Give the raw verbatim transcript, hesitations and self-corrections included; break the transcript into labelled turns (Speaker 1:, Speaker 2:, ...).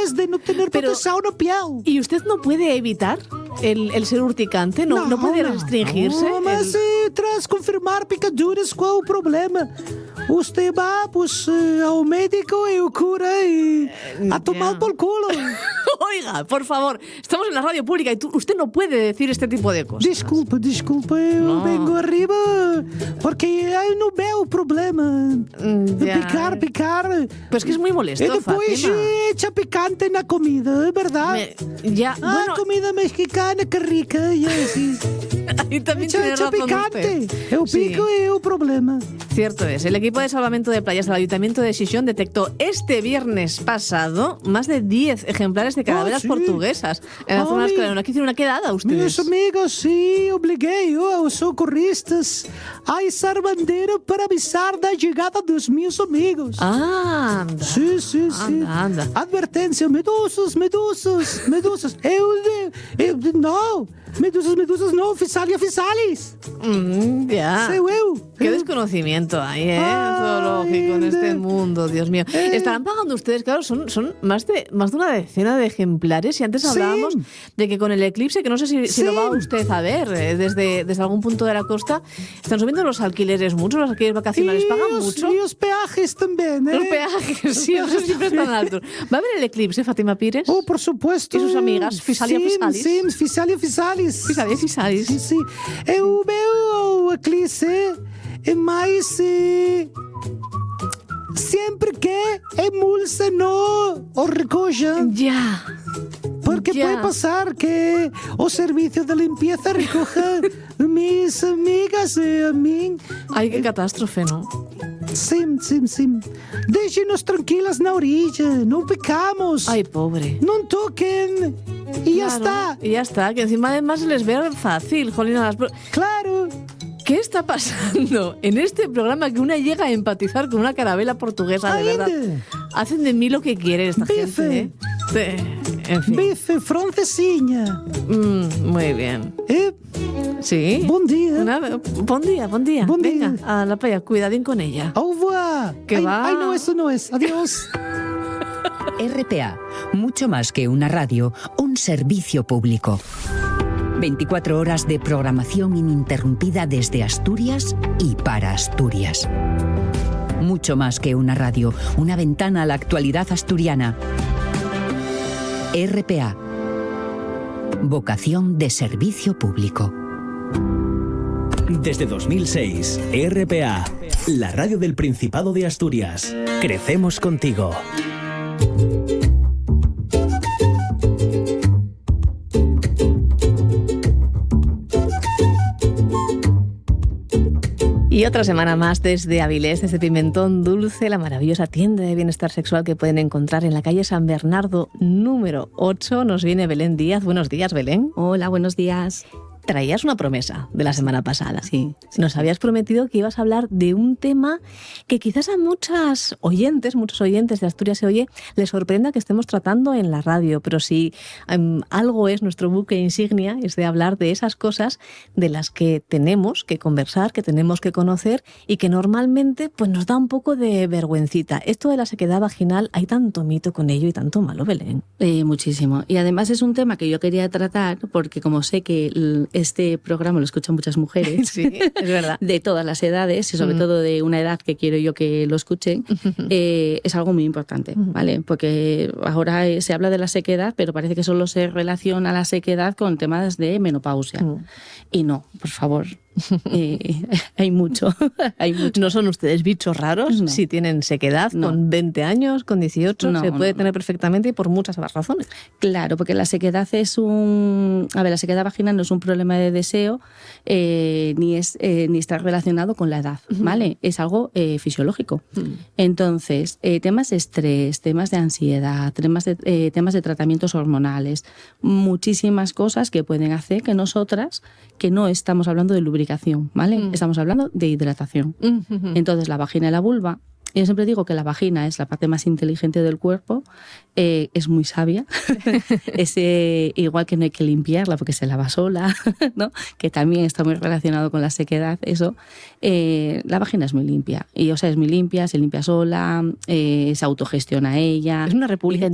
Speaker 1: es de no tener
Speaker 2: Pero,
Speaker 1: protección a piel.
Speaker 2: ¿Y usted no puede evitar el, el ser urticante? ¿No, no, no puede restringirse?
Speaker 1: No, mas
Speaker 2: el...
Speaker 1: eh, tras confirmar picaduras, ¿cuál el problema? Usted va, pues, eh, al médico y cura y a tomar por culo.
Speaker 2: Oiga, por favor, estamos en la radio pública y tú, usted no puede decir este tipo de cosas.
Speaker 1: Disculpe, disculpe, yo
Speaker 2: No.
Speaker 1: vengo arriba porque yo no veo problema.
Speaker 2: Ya.
Speaker 1: Picar, picar.
Speaker 2: Pues que es muy molesto,
Speaker 1: Y después
Speaker 2: Fátima.
Speaker 1: eh, echa picante en la comida, ¿verdad?
Speaker 2: Me- ya,
Speaker 1: Ah,
Speaker 2: bueno,
Speaker 1: comida mexicana, que rica, y así.
Speaker 2: ahí también
Speaker 1: Echa,
Speaker 2: tiene
Speaker 1: echa
Speaker 2: razón
Speaker 1: picante.
Speaker 2: usted.
Speaker 1: Eu
Speaker 2: Sí.
Speaker 1: pico y eu problema.
Speaker 2: Cierto es, el equipo de salvamento de playas del Ayuntamiento de Xixón detectó este viernes pasado más de diez ejemplares de calaveras
Speaker 1: Ah, sí.
Speaker 2: portuguesas en la
Speaker 1: Ah,
Speaker 2: zona de
Speaker 1: mi-
Speaker 2: Escalera. Aquí hicieron una quedada
Speaker 1: Meus
Speaker 2: ustedes.
Speaker 1: amigos, sí, obliguei eu aos socorristas a izar bandeira para avisar da chegada dos meus amigos.
Speaker 2: Ah, anda.
Speaker 1: Sí, sí, sí.
Speaker 2: Anda, anda.
Speaker 1: Advertência, medusas, medusas, medusas. Eu, eu, não, medusas, medusas não, oficiales, oficiales.
Speaker 2: Mm, ya.
Speaker 1: Sei eu.
Speaker 2: Qué
Speaker 1: Eu-
Speaker 2: desconocimiento hay, ¿eh?
Speaker 1: Ay,
Speaker 2: Zoológico en este
Speaker 1: de-
Speaker 2: mundo, Dios mío.
Speaker 1: Eh.
Speaker 2: Estarán pagando ustedes, claro, son, son más de más de una decena de ejemplares. Y antes
Speaker 1: Sí.
Speaker 2: hablábamos de que con el eclipse, que no sé si, si
Speaker 1: Sí.
Speaker 2: lo va usted a ver eh, desde, desde algún punto de la costa, están subiendo los alquileres mucho, los alquileres vacacionales
Speaker 1: E
Speaker 2: pagan
Speaker 1: os,
Speaker 2: mucho.
Speaker 1: e os peajes também, eh?
Speaker 2: Los peajes, sí, esos siempre están altos. ¿Va a ver el eclipse, Fátima Pires?
Speaker 1: Oh, por supuesto.
Speaker 2: ¿Y sus amigas, Fisalia
Speaker 1: sim,
Speaker 2: Fisalis?
Speaker 1: Sim, Fisalia Fisalis.
Speaker 2: Fisalis, Fisalis.
Speaker 1: Sim, sim. Eu meu eclipse é mais... Eh, sempre que emulsa no o recojan.
Speaker 2: Ya.
Speaker 1: Porque
Speaker 2: Ya.
Speaker 1: puede pasar que o servicio de limpieza recoja mis amigas e a mim.
Speaker 2: Ay, qué catástrofe, ¿no?
Speaker 1: Sim, sim, sim. Deixem-nos tranquilas na orilla. Não pecamos.
Speaker 2: Ay, pobre.
Speaker 1: Não toquen. Y ya
Speaker 2: Claro,
Speaker 1: está.
Speaker 2: Y ya está, que encima además se les ve fácil, jolín, a las... pro-
Speaker 1: Claro.
Speaker 2: ¿Qué está pasando en este programa que una llega a empatizar con una carabela portuguesa, de
Speaker 1: Ainda.
Speaker 2: verdad? Hacen de mí lo que quieren esta
Speaker 1: Bife.
Speaker 2: gente, ¿eh? Sí, en fin.
Speaker 1: Bife, francesinha.
Speaker 2: Mm, muy bien.
Speaker 1: Eh,
Speaker 2: Sí.
Speaker 1: bom dia.
Speaker 2: Una- buen día, buen día.
Speaker 1: Buen
Speaker 2: Venga,
Speaker 1: día.
Speaker 2: a la playa, cuidadín con ella.
Speaker 1: Au revoir.
Speaker 2: Que
Speaker 1: ay,
Speaker 2: va.
Speaker 1: ay, no, eso no es. Adiós.
Speaker 3: R P A, mucho más que una radio, un servicio público. veinticuatro horas de programación ininterrumpida desde Asturias y para Asturias. Mucho más que una radio, una ventana a la actualidad asturiana. R P A. Vocación de servicio público.
Speaker 4: Desde dos mil seis, R P A, la radio del Principado de Asturias. Crecemos contigo.
Speaker 2: Y otra semana más desde Avilés, desde Pimentón Dulce, la maravillosa tienda de bienestar sexual que pueden encontrar en la calle San Bernardo número ocho. Nos viene Belén Díaz. Buenos días, Belén.
Speaker 5: Hola, buenos días.
Speaker 2: Traías una promesa de la semana pasada.
Speaker 5: Sí, sí.
Speaker 2: Nos habías prometido que ibas a hablar de un tema que quizás a muchas oyentes, muchos oyentes de Asturias Se Oye, les sorprenda que estemos tratando en la radio, pero si um, algo es nuestro buque insignia, es de hablar de esas cosas de las que tenemos que conversar, que tenemos que conocer y que normalmente pues, nos da un poco de vergüencita. Esto de la sequedad vaginal, hay tanto mito con ello y tanto malo, Belén.
Speaker 5: Eh, muchísimo. Y además es un tema que yo quería tratar porque como sé que l- este programa lo escuchan muchas mujeres
Speaker 2: Sí, es verdad.
Speaker 5: de todas las edades y sobre
Speaker 2: Mm.
Speaker 5: todo de una edad que quiero yo que lo escuchen, eh, es algo muy importante, ¿vale? Porque ahora eh, se habla de la sequedad, pero parece que solo se relaciona la sequedad con temas de menopausia.
Speaker 2: Mm.
Speaker 5: Y no, por favor. Eh, hay mucho, hay mucho.
Speaker 2: ¿No son ustedes bichos raros?
Speaker 5: No.
Speaker 2: Si tienen sequedad
Speaker 5: No.
Speaker 2: con veinte años, con dieciocho,
Speaker 5: No,
Speaker 2: se puede
Speaker 5: no,
Speaker 2: tener
Speaker 5: no.
Speaker 2: perfectamente y por muchas razones.
Speaker 5: Claro, porque la sequedad es un... A ver, la sequedad vaginal no es un problema de deseo eh, ni, es, eh, ni está relacionado con la edad, ¿vale? Es algo eh, fisiológico. Entonces, eh, temas de estrés, temas de ansiedad, temas de, eh, temas de tratamientos hormonales, muchísimas cosas que pueden hacer que nosotras, que no estamos hablando de lubricación, ¿vale?
Speaker 2: Mm.
Speaker 5: Estamos hablando de hidratación. Entonces, la vagina y la vulva, yo siempre digo que la vagina es la parte más inteligente del cuerpo, eh, es muy sabia, es eh, igual que no hay que limpiarla porque se lava sola, ¿no? Que también está muy relacionado con la sequedad, eso. Eh, la vagina es muy limpia, y o sea, es muy limpia, se limpia sola, eh, se autogestiona ella.
Speaker 2: Es una república